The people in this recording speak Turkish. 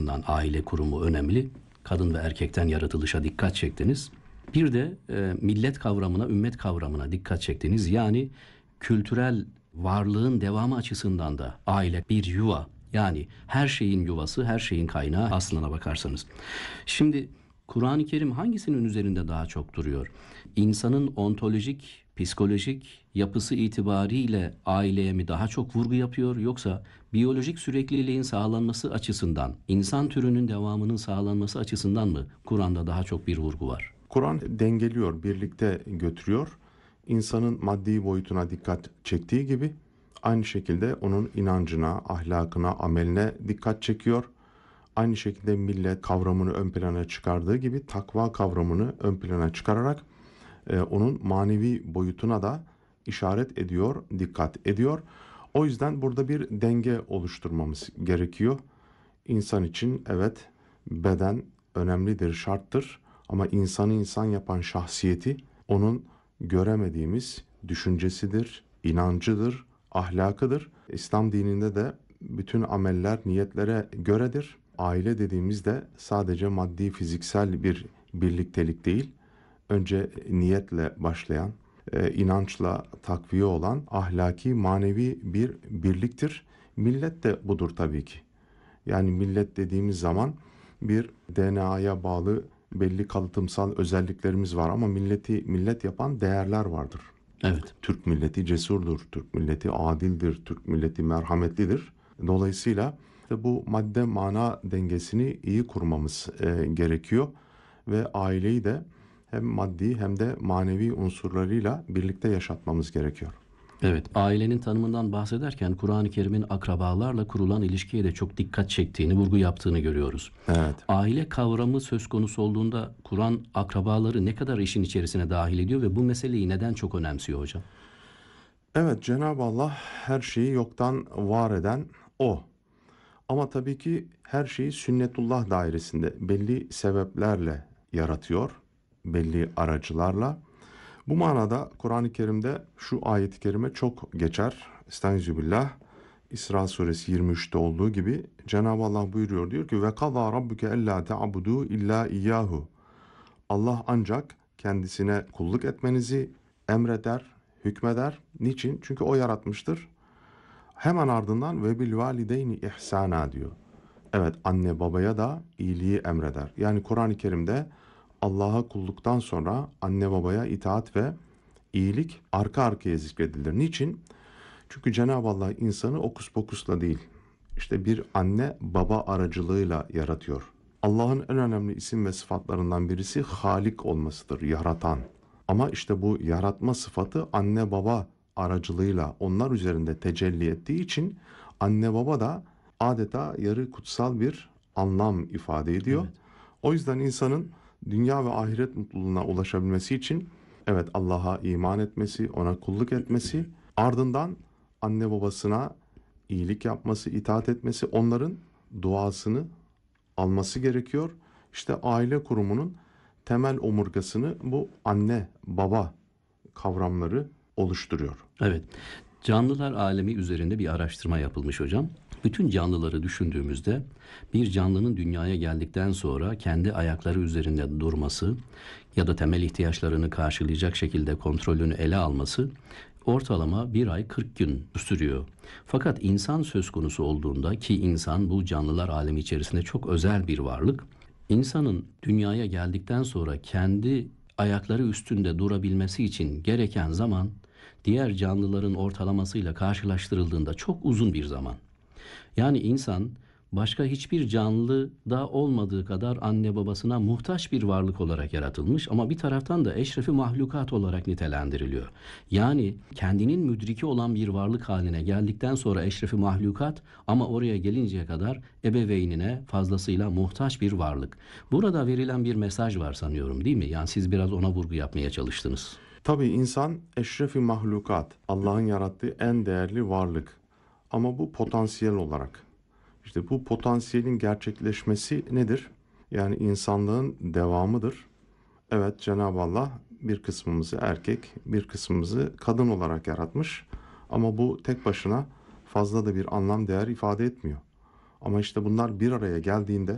açısından aile kurumu önemli. Kadın ve erkekten yaratılışa dikkat çektiniz. Bir de millet kavramına, ümmet kavramına dikkat çektiniz. Yani kültürel varlığın devamı açısından da aile bir yuva. Yani her şeyin yuvası, her şeyin kaynağı aslına bakarsanız. Şimdi Kur'an-ı Kerim hangisinin üzerinde daha çok duruyor? İnsanın ontolojik, psikolojik yapısı itibariyle aileye mi daha çok vurgu yapıyor, yoksa biyolojik sürekliliğin sağlanması açısından, insan türünün devamının sağlanması açısından mı Kur'an'da daha çok bir vurgu var? Kur'an dengeliyor, birlikte götürüyor. İnsanın maddi boyutuna dikkat çektiği gibi aynı şekilde onun inancına, ahlakına, ameline dikkat çekiyor. Aynı şekilde millet kavramını ön plana çıkardığı gibi takva kavramını ön plana çıkararak onun manevi boyutuna da işaret ediyor, dikkat ediyor. O yüzden burada bir denge oluşturmamız gerekiyor. İnsan için evet, beden önemlidir, şarttır. Ama insanı insan yapan şahsiyeti onun göremediğimiz düşüncesidir, inancıdır, ahlakıdır. İslam dininde de bütün ameller niyetlere göredir. Aile dediğimizde sadece maddi, fiziksel bir birliktelik değil, önce niyetle başlayan, inançla takviye olan ahlaki, manevi bir birliktir. Millet de budur tabii ki. Yani millet dediğimiz zaman bir DNA'ya bağlı belli kalıtımsal özelliklerimiz var ama milleti millet yapan değerler vardır. Evet. Türk milleti cesurdur, Türk milleti adildir, Türk milleti merhametlidir. Dolayısıyla bu madde mana dengesini iyi kurmamız gerekiyor ve aileyi de hem maddi hem de manevi unsurlarıyla birlikte yaşatmamız gerekiyor. Evet, ailenin tanımından bahsederken Kur'an-ı Kerim'in akrabalarla kurulan ilişkiye de çok dikkat çektiğini, vurgu yaptığını görüyoruz. Evet. Aile kavramı söz konusu olduğunda Kur'an akrabaları ne kadar işin içerisine dahil ediyor ve bu meseleyi neden çok önemsiyor hocam? Evet, Cenab-ı Allah her şeyi yoktan var eden O. Ama tabii ki her şeyi sünnetullah dairesinde belli sebeplerle yaratıyor, belli aracılarla. Bu manada Kur'an-ı Kerim'de şu ayet-i kerime çok geçer. Estağfirullah. İsra suresi 23'te olduğu gibi Cenab-ı Allah buyuruyor, diyor ki ve kadâ rabbuke ellâ te'abudu illâ iyyâhu. Allah ancak kendisine kulluk etmenizi emreder, hükmeder. Niçin? Çünkü o yaratmıştır. Hemen ardından ve bil valideyni ihsana diyor. Evet, anne babaya da iyiliği emreder. Yani Kur'an-ı Kerim'de Allah'a kulluktan sonra anne babaya itaat ve iyilik arka arkaya zikredilir. Niçin? Çünkü Cenab-ı Allah insanı okus pokusla değil, işte bir anne baba aracılığıyla yaratıyor. Allah'ın en önemli isim ve sıfatlarından birisi Halik olmasıdır, yaratan. Ama işte bu yaratma sıfatı anne baba aracılığıyla onlar üzerinde tecelli ettiği için anne baba da adeta yarı kutsal bir anlam ifade ediyor. Evet. O yüzden insanın dünya ve ahiret mutluluğuna ulaşabilmesi için evet, Allah'a iman etmesi, ona kulluk etmesi, ardından anne babasına iyilik yapması, itaat etmesi, onların duasını alması gerekiyor. İşte aile kurumunun temel omurgasını bu anne baba kavramları oluşturuyor. Evet. Canlılar alemi üzerinde bir araştırma yapılmış hocam. Bütün canlıları düşündüğümüzde bir canlının dünyaya geldikten sonra kendi ayakları üzerinde durması ya da temel ihtiyaçlarını karşılayacak şekilde kontrolünü ele alması ortalama 1 ay 40 gün sürüyor. Fakat insan söz konusu olduğunda, ki insan bu canlılar alemi içerisinde çok özel bir varlık, insanın dünyaya geldikten sonra kendi ayakları üstünde durabilmesi için gereken zaman diğer canlıların ortalamasıyla karşılaştırıldığında çok uzun bir zaman. Yani insan başka hiçbir canlıda olmadığı kadar anne babasına muhtaç bir varlık olarak yaratılmış ama bir taraftan da eşrefi mahlukat olarak nitelendiriliyor. Yani kendinin müdriki olan bir varlık haline geldikten sonra eşrefi mahlukat ama oraya gelinceye kadar ebeveynine fazlasıyla muhtaç bir varlık. Burada verilen bir mesaj var sanıyorum, değil mi? Yani siz biraz ona vurgu yapmaya çalıştınız. Tabii insan eşrefi mahlukat, Allah'ın yarattığı en değerli varlık. Ama bu potansiyel olarak. İşte bu potansiyelin gerçekleşmesi nedir? Yani insanlığın devamıdır. Evet, Cenab-ı Allah bir kısmımızı erkek, bir kısmımızı kadın olarak yaratmış. Ama bu tek başına fazla da bir anlam değer ifade etmiyor. Ama işte bunlar bir araya geldiğinde